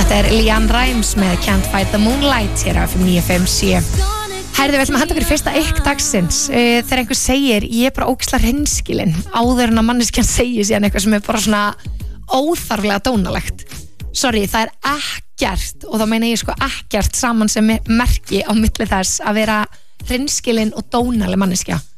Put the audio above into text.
Þetta Leanne Rimes með Can't Fight the Moonlight hér á FM 957. Herðu, við ætlum að henda okkur í fyrsta ykk dagsins. Þegar einhver segir, ég bara ógeðslega hreinskilin, áður en að manneskjan segir síðan eitthvað sem bara svona óþarflega dónalegt. Sorry, það ekkert, og þá meina ég ekkert saman sem merki á milli þess að vera hreinskilin og dónaleg manneskja.